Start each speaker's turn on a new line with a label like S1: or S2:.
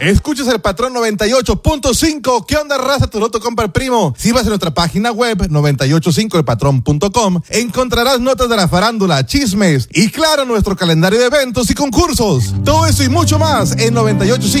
S1: Escuchas el Patrón 98.5. ¿Qué onda, raza? Tu loto compra el primo. Si vas a nuestra página web 985elpatrón.com, encontrarás notas de la farándula, chismes y claro, nuestro calendario de eventos y concursos. Todo eso y mucho más en 98.5.